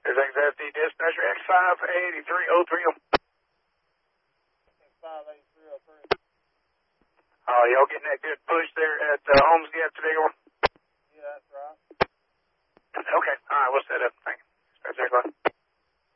There's XFD dispatcher X58303. 58303. Oh, y'all getting that good push there at Holmes Gap today, or? Yeah, that's right. Okay, all right, we'll set up. Thank you. That's